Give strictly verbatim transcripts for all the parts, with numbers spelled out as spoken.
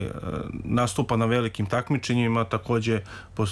nastupa na velikim takmičenjima, takođe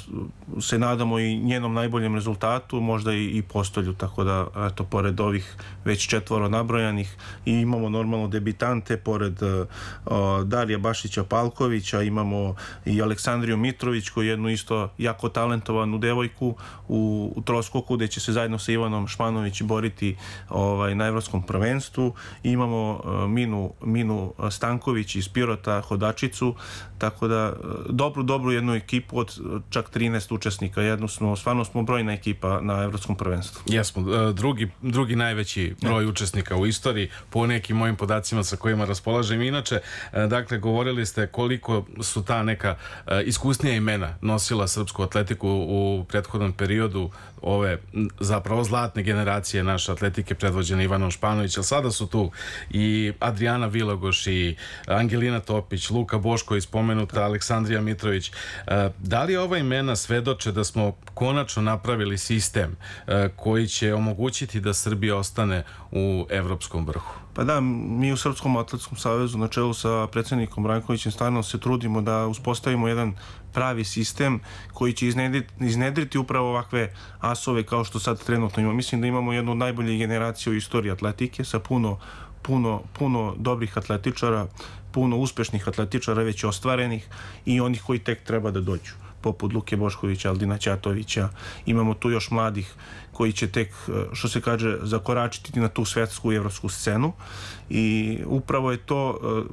se nadamo i njenom najboljem rezultatu, možda i, i postolju, tako da, eto, pored ovih već četvoro nabrojanih, i imamo normalno debitante, pored o, Darija Bašića-Palkovića, imamo i Aleksandriju Mitrović, koju je jednu isto jako talentovanu devojku u, u troskoku, gde će se zajedno sa Ivanom Šmanović boriti ovaj, na evropskom prvenstvu. I imamo o, Minu, Minu Stanković iz Pirota, hodačicu. Tako da dobru, dobru jednu ekipu od čak trinaest učesnika. Jednostavno, stvarno smo brojna ekipa na evropskom prvenstvu. Jesmo, drugi, drugi najveći broj ja. učesnika u istoriji, po nekim mojim podacima sa kojima raspolažem. Inače, dakle, govorili ste koliko su ta neka iskusnija imena nosila srpsku atletiku u prethodnom periodu, ove zapravo zlatne generacije naše atletike predvođene Ivanom Španović, ali sada su tu i Adriana Vilagoš i Angelina Topić, Luka Boško i spomenuta Aleksandrija Mitrović. Da li ova imena svedoče da smo konačno napravili sistem koji će omogućiti da Srbija ostane u evropskom vrhu? Pa da, mi u Srpskom atletskom savezu na čelu sa predsjednikom Brankovićem stvarno se trudimo da uspostavimo jedan pravi sistem koji će iznedriti, iznedriti upravo ovakve asove kao što sad trenutno imamo. Mislim da imamo jednu od najboljih generacija u istoriji atletike sa puno, puno, puno dobrih atletičara, puno uspešnih atletičara već ostvarenih i onih koji tek treba da dođu, poput Luke Boškovića, Aldina Ćatovića. Imamo tu još mladih koji će tek, što se kaže, zakoračiti na tu svetsku i evropsku scenu, i upravo je to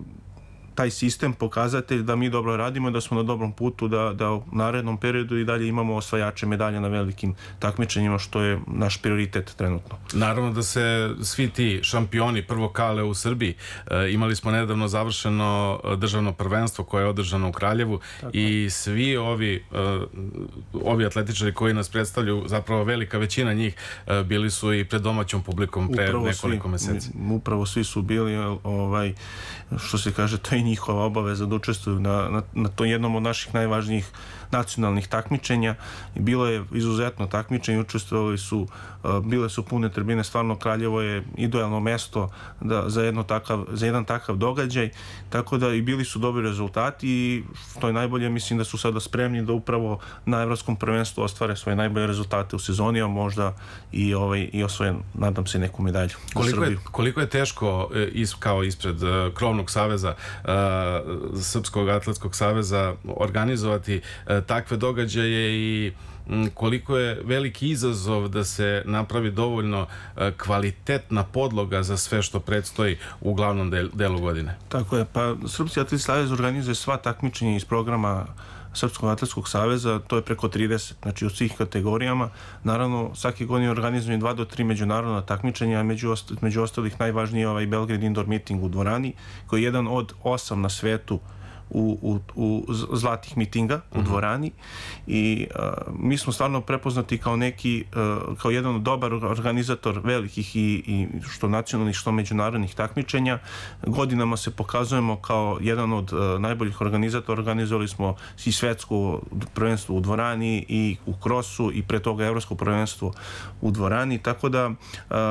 taj sistem pokazatelj da mi dobro radimo, da smo na dobrom putu, da, da u narednom periodu i dalje imamo osvajače medalja na velikim takmičenjima, što je naš prioritet trenutno. Naravno da se svi ti šampioni prvokale u Srbiji, e, imali smo nedavno završeno državno prvenstvo koje je održano u Kraljevu. Tako. I svi ovi e, ovi atletičari koji nas predstavljaju, zapravo velika većina njih e, bili su i pred domaćom publikom pre upravo nekoliko svi, meseci. Upravo svi su bili, ovaj, što se kaže, to je njihova obaveza da učestvuju na, na, na to jednom od naših najvažnijih nacionalnih takmičenja. Bilo je izuzetno takmičenje, učestvovali su, bile su pune tribine, stvarno Kraljevo je idealno mesto da, za, jedno takav, za jedan takav događaj, tako da i bili su dobri rezultati, i što je najbolje, mislim da su sada spremni da upravo na evropskom prvenstvu ostvare svoje najbolje rezultate u sezoni, a možda i, ovaj, i osvoje, nadam se, neku medalju. Koliko je, koliko je teško is, kao ispred uh, krovnog saveza, uh, Srpskog atletskog saveza, organizovati uh, takve događaje, i koliko je veliki izazov da se napravi dovoljno kvalitetna podloga za sve što predstoji u glavnom delu godine? Tako je, pa Srpski atletski savez organizuje sva takmičenja iz programa Srpskog atletskog saveza, to je preko trideset, znači u svih kategorijama. Naravno, svake godine organizuje dva do tri međunarodna takmičenja, a među, ost među ostalih najvažniji je ovaj Belgrade Indoor Meeting u dvorani, koji je jedan od osam na svetu U, u, u zlatih mitinga u dvorani, i uh, mi smo stvarno prepoznati kao neki uh, kao jedan dobar organizator velikih i, i što nacionalnih što međunarodnih takmičenja. Godinama se pokazujemo kao jedan od uh, najboljih organizatora. Organizovali smo i svetsko prvenstvo u dvorani i u krosu, i pre toga evropsko prvenstvo u dvorani, tako da uh,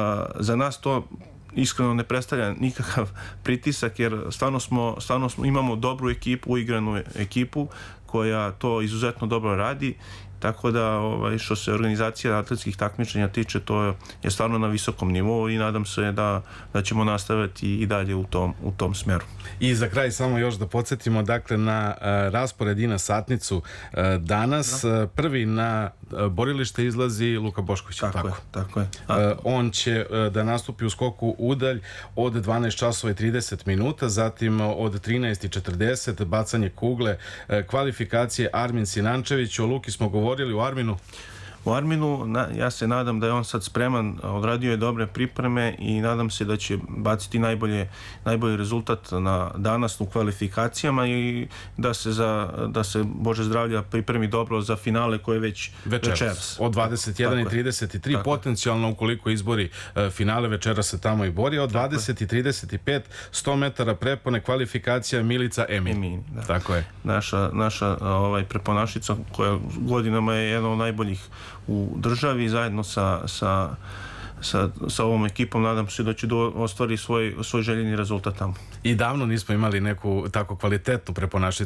za nas to iskreno ne predstavlja nikakav pritisak, jer stvarno smo, stvarno smo, imamo dobru ekipu, uigranu ekipu koja to izuzetno dobro radi, tako da ovaj, što se organizacija atletskih takmičenja tiče, to je, je stvarno na visokom nivou, i nadam se da, da ćemo nastaviti i dalje u tom, u tom smeru. I za kraj samo još da podsjetimo, dakle, na uh, raspored i na satnicu uh, danas. Uh, prvi na uh, borilište izlazi Luka Bošković. Tako, tako je, tako je. Uh, on će uh, da nastupi u skoku udalj od dvanaest časova i trideset minuta, zatim od trinaest i četrdeset bacanje kugle, uh, kvalifikacije Armin Sinančević. O Luki smo govorili. U Arminu? U Arminu, na, ja se nadam da je on sad spreman, odradio je dobre pripreme i nadam se da će baciti najbolje, najbolji rezultat na danas u kvalifikacijama, i da se, za, da se Bože zdravlja pripremi dobro za finale koje je već večeras. večeras. Od dvadeset jedan i trideset tri, potencijalno ukoliko izbori uh, finale, večeras se tamo i bori. Od dvadeset i trideset pet, sto metara prepone, kvalifikacija Milica Emin. Emin, da. Tako je. Naša, naša ovaj, preponašica koja godinama je jedna od najboljih u državi, zajedno sa, sa sa, sa ovom ekipom, nadam se da će da ostvari svoj, svoj željeni rezultat tamo. I davno nismo imali neku tako kvalitetnu preponašicu